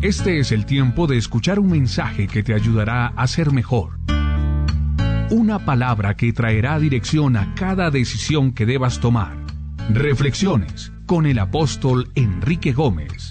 Este es el tiempo de escuchar un mensaje que te ayudará a ser mejor. Una palabra que traerá dirección a cada decisión que debas tomar. Reflexiones con el apóstol Enrique Gómez.